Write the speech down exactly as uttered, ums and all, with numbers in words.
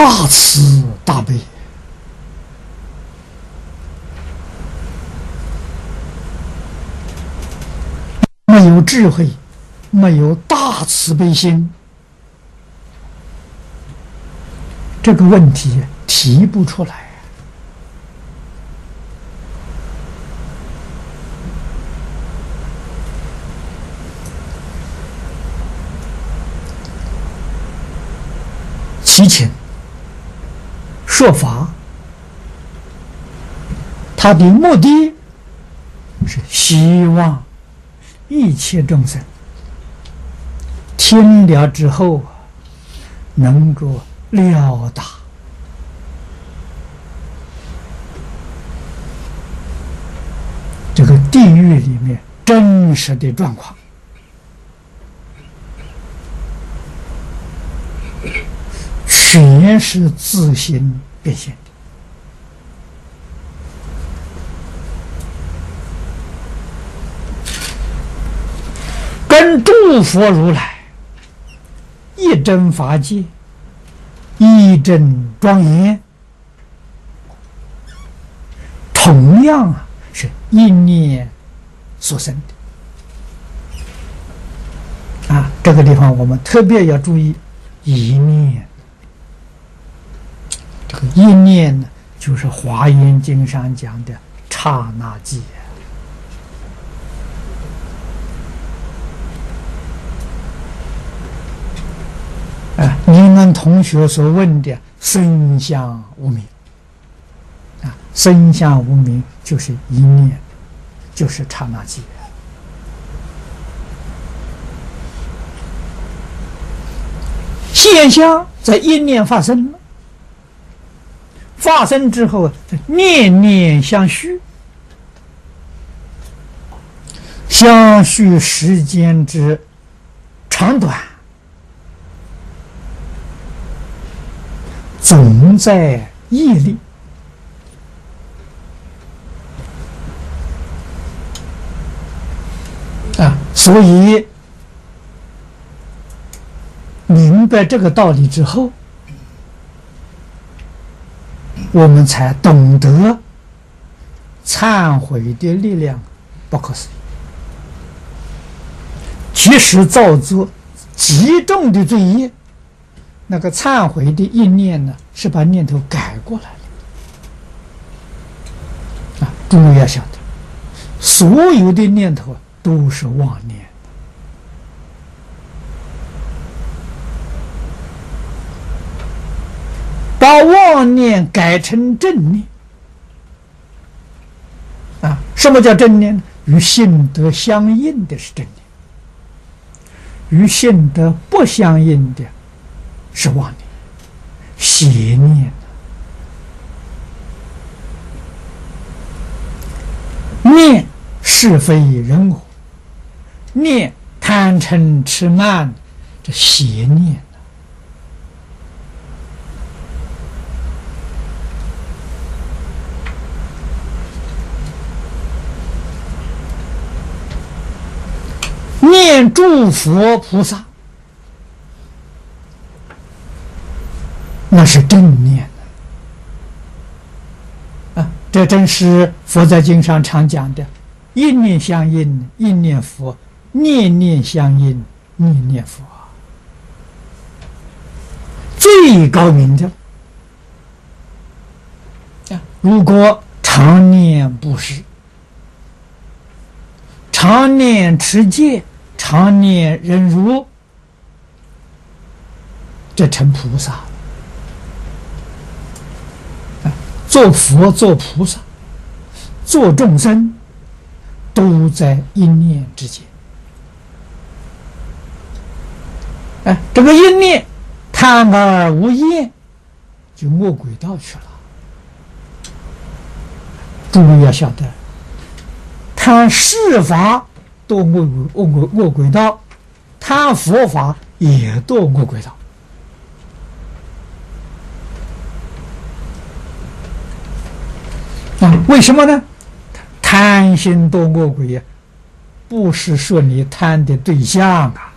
大慈大悲。没有智慧，没有大慈悲心，这个问题提不出来。祈请说法，他的目的是希望一切众生听了之后能够了达这个地狱里面真实的状况，全是自行变现的。跟诸佛如来一真法界，一真庄严，同样啊是一念所生的。啊，这个地方我们特别要注意一念。这个一念呢，就是《华严经》上讲的刹那即。啊，你们同学所问的生相无明，啊，生相无明就是一念，就是刹那即。现象在一念发生了，发生之后念念相续，相续时间之长短，总在业力。啊，所以明白这个道理之后，我们才懂得忏悔的力量不可思议。即使造作极重的罪业，那个忏悔的一念呢，是把念头改过来了。啊，诸位要晓得，所有的念头都是妄念。把妄念改成正念，啊，什么叫正念呢？与性德相应的是正念，与性德不相应的是妄念、邪念。念是非人我，念贪嗔痴慢，这邪念。念诸佛菩萨，那是正念啊！这正是佛在经上常讲的：一念相应，一念佛；念念相应，念念佛。最高明的啊！如果常念布施，常念持戒，常念忍辱，这成菩萨了。啊，做佛做菩萨做众生，都在一念之间。哎，这个一念贪而无厌，就没轨道去了。诸位要晓得，贪世法堕恶恶恶轨道，贪佛法也堕恶轨道。啊，为什么呢？贪心堕恶轨呀，不是说你贪的对象啊。